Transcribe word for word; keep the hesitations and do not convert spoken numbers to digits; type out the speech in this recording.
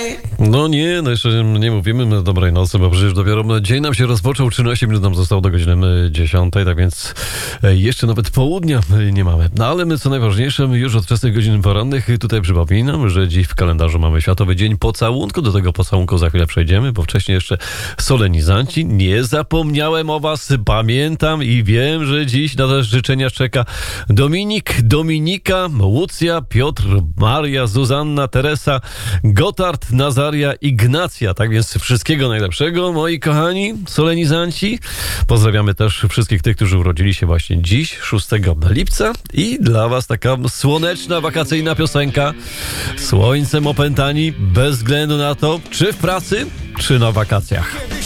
No nie, no jeszcze nie mówimy no dobrej nocy, bo przecież dopiero dzień nam się rozpoczął, trzynaście minut nam zostało do godziny dziesiątej, tak więc jeszcze nawet południa nie mamy. No ale my co najważniejsze, już od wczesnych godzin porannych tutaj przypominam, że dziś w kalendarzu mamy Światowy Dzień Pocałunku. Do tego pocałunku za chwilę przejdziemy, bo wcześniej jeszcze solenizanci. Nie zapomniałem o was, pamiętam i wiem, że dziś na te życzenia czeka Dominik, Dominika, Łucja, Piotr, Maria, Zuzanna, Teresa, Gotard, Nazaria, Ignacja. Tak więc wszystkiego najlepszego, moi kochani solenizanci. Pozdrawiamy też wszystkich tych, którzy urodzili się właśnie dziś, szóstego lipca. I dla was taka słoneczna, wakacyjna piosenka. Słońcem opętani, bez względu na to, czy w pracy, czy na wakacjach.